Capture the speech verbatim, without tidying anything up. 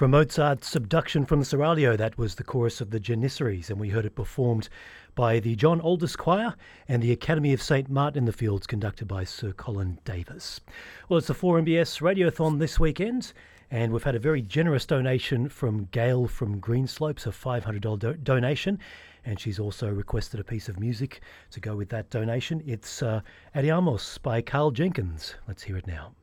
From Mozart's Subduction from the Seraglio, that was the chorus of the Janissaries, and we heard it performed by the John Aldous Choir and the Academy of Saint Martin in the Fields, conducted by Sir Colin Davis. Well, it's the four M B S Radiothon this weekend, and we've had a very generous donation from Gail from Greenslopes, a five hundred dollars do- donation, and she's also requested a piece of music to go with that donation. It's uh, Adiamos by Carl Jenkins. Let's hear it now.